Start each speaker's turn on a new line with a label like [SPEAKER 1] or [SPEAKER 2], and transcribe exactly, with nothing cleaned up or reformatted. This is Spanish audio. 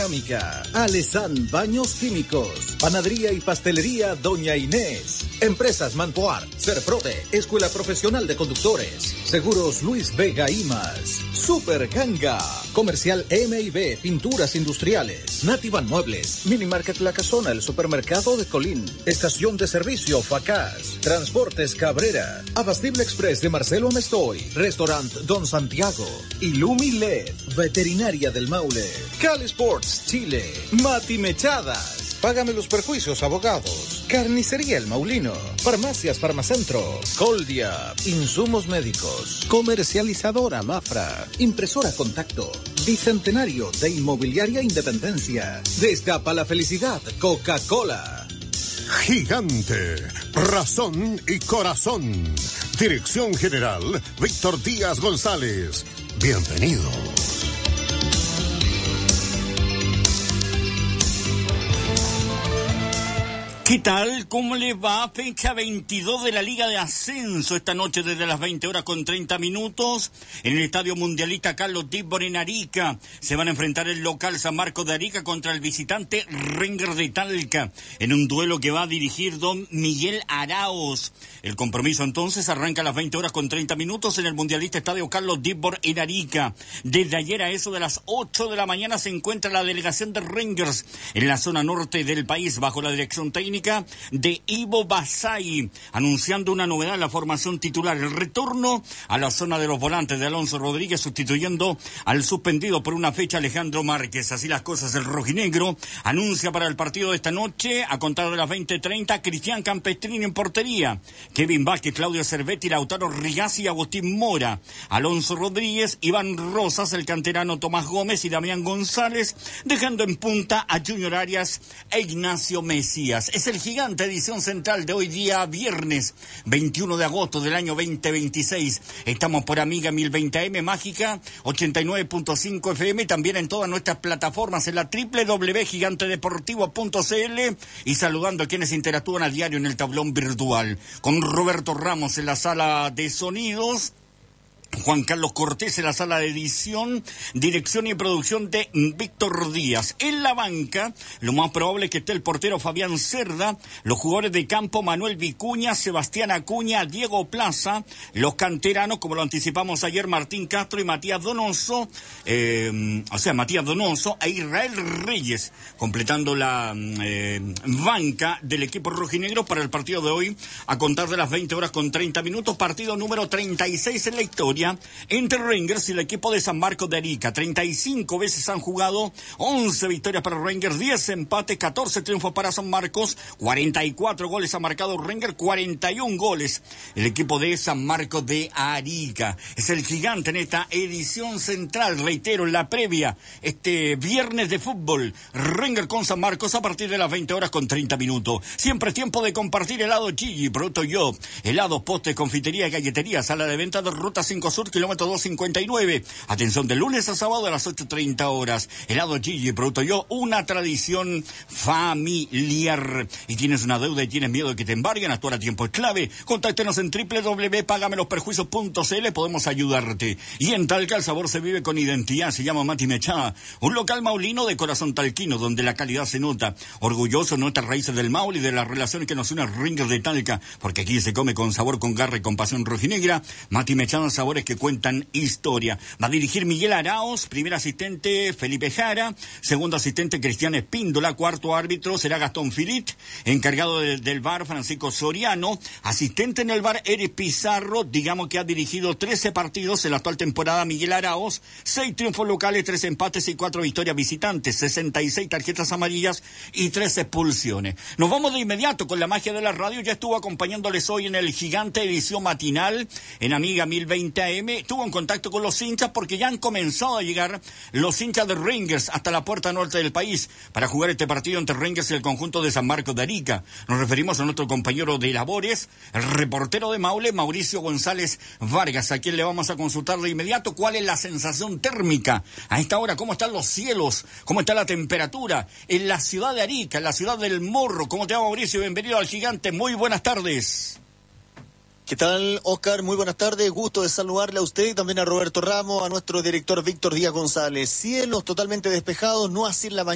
[SPEAKER 1] Cerámica, Alesan Baños Químicos, Panadería y Pastelería Doña Inés, Empresas Manpoar, Serprode, Escuela Profesional de Conductores, Seguros Luis Vega y más, Super Ganga, Comercial M y B, Pinturas Industriales, Nativan Muebles, Mini Market La Casona, el Supermercado de Colín, Estación de Servicio Facaz, Transportes Cabrera, Abastible Express de Marcelo Amestoy, Restaurant Don Santiago, Illumi L E D, Veterinaria del Maule, Cali Sports Chile, Mati Mechadas, Págame los Perjuicios Abogados, Carnicería El Maulino, Farmacias Farmacentro, Coldia, Insumos Médicos, Comercializadora Mafra, Impresora Contacto, Bicentenario de Inmobiliaria Independencia, Destapa la Felicidad, Coca-Cola.
[SPEAKER 2] Gigante, razón y corazón. Dirección General, Víctor Díaz González. Bienvenido.
[SPEAKER 3] ¿Qué tal? ¿Cómo les va? Fecha veintidós de la Liga de Ascenso esta noche desde las veinte horas con treinta minutos en el Estadio Mundialista Carlos Dittborn en Arica. Se van a enfrentar el local San Marcos de Arica contra el visitante Rangers de Talca en un duelo que va a dirigir don Miguel Arauz. El compromiso entonces arranca a las veinte horas con treinta minutos en el Mundialista Estadio Carlos Dittborn en Arica. Desde ayer a eso de las ocho de la mañana se encuentra la delegación de Rangers en la zona norte del país bajo la dirección técnica de Ivo Basay, anunciando una novedad en la formación titular, el retorno a la zona de los volantes de Alonso Rodríguez, sustituyendo al suspendido por una fecha Alejandro Márquez. Así las cosas, el rojinegro anuncia para el partido de esta noche, a contar de las veinte treinta, Cristian Campestrini en portería, Kevin Vázquez, Claudio Cervetti, Lautaro Rigazzi y Agustín Mora, Alonso Rodríguez, Iván Rosas, el canterano Tomás Gómez y Damián González, dejando en punta a Junior Arias e Ignacio Mesías. Es el Gigante, edición central de hoy día viernes veintiuno de agosto del año veinte veintiséis. Estamos por Amiga mil veinte A M, Mágica ochenta y nueve punto cinco F M, también en todas nuestras plataformas en la doble u doble u doble u punto gigante deportivo punto c l, y saludando a quienes interactúan a diario en el tablón virtual. Con Roberto Ramos en la sala de sonidos, Juan Carlos Cortés en la sala de edición, dirección y producción de Víctor Díaz. En la banca, lo más probable es que esté el portero Fabián Cerda, los jugadores de campo Manuel Vicuña, Sebastián Acuña, Diego Plaza, los canteranos, como lo anticipamos ayer, Martín Castro y Matías Donoso, eh, o sea, Matías Donoso e Israel Reyes, completando la eh, banca del equipo rojinegro para el partido de hoy, a contar de las veinte horas con treinta minutos, partido número treinta y seis en la historia entre Rangers y el equipo de San Marcos de Arica. treinta y cinco veces han jugado, once victorias para Rangers, diez empates, catorce triunfos para San Marcos, cuarenta y cuatro goles ha marcado Rangers, cuarenta y uno goles el equipo de San Marcos de Arica. Es el Gigante en esta edición central, reitero, en la previa, este viernes de fútbol, Rangers con San Marcos a partir de las veinte horas con treinta minutos. Siempre es tiempo de compartir helado Gigi, Producto Yo, helados, postres, confitería y galletería, sala de venta de Ruta cinco Sur, kilómetro doscientos cincuenta y nueve. Atención, de lunes a sábado a las ocho treinta horas. Helado Gigi, Producto Yo, una tradición familiar. Y tienes una deuda y tienes miedo de que te embarguen, actuar a tiempo es clave. Contáctenos en doble u doble u doble u punto págame los perjuicios punto c l, podemos ayudarte. Y en Talca el sabor se vive con identidad, se llama Mati Mechada, un local maulino de corazón talquino, donde la calidad se nota. Orgulloso de nuestras raíces del Maule y de las relaciones que nos unen Rangers de Talca, porque aquí se come con sabor, con garra y con pasión rojinegra. Mati Mechada, sabores que cuentan historia. Va a dirigir Miguel Arauz, primer asistente Felipe Jara, segundo asistente Cristian Espíndola, cuarto árbitro será Gastón Filit, encargado de, del V A R Francisco Soriano, asistente en el V A R Eric Pizarro, digamos que ha dirigido trece partidos en la actual temporada Miguel Arauz, seis triunfos locales, tres empates y cuatro victorias visitantes, sesenta y seis tarjetas amarillas y tres expulsiones. Nos vamos de inmediato con la magia de la radio, ya estuvo acompañándoles hoy en el Gigante edición matinal en Amiga mil veinte A M, estuvo en contacto con los hinchas porque ya han comenzado a llegar los hinchas de Rangers hasta la puerta norte del país para jugar este partido entre Rangers y el conjunto de San Marcos de Arica. Nos referimos a nuestro compañero de labores, el reportero de Maule, Mauricio González Vargas, a quien le vamos a consultar de inmediato cuál es la sensación térmica a esta hora, cómo están los cielos, cómo está la temperatura en la ciudad de Arica, en la ciudad del Morro. ¿Cómo te va, Mauricio? Bienvenido al Gigante, muy buenas tardes.
[SPEAKER 4] ¿Qué tal, Oscar? Muy buenas tardes, gusto de saludarle a usted y también a Roberto Ramos, a nuestro director Víctor Díaz González. Cielos totalmente despejados, no así en la mañana.